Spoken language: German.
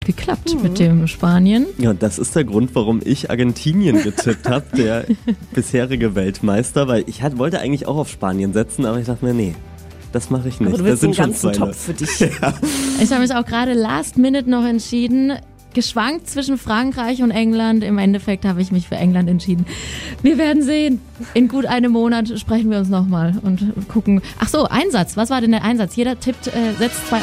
geklappt mit dem Spanien. Ja, das ist der Grund, warum ich Argentinien getippt habe, der bisherige Weltmeister, weil ich wollte eigentlich auch auf Spanien setzen, aber ich dachte mir, nee, das mache ich nicht. Aber du willst da sind den schon ganzen zwei Topf für dich. Ja. Ich habe mich auch gerade last minute noch entschieden, geschwankt zwischen Frankreich und England. Im Endeffekt habe ich mich für England entschieden. Wir werden sehen. In gut einem Monat sprechen wir uns nochmal und gucken. Ach so, Einsatz. Was war denn der Einsatz? Jeder tippt, setzt 2